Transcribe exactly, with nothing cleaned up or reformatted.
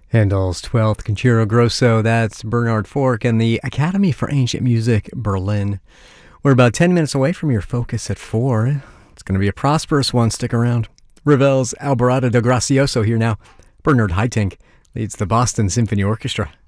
Handel's twelfth Concerto Grosso, that's Bernard Fork and the Academy for Ancient Music, Berlin. We're about ten minutes away from your focus at four. It's going to be a prosperous one, stick around. Ravel's Alborada da Gracioso here now. Bernard Haitink leads the Boston Symphony Orchestra.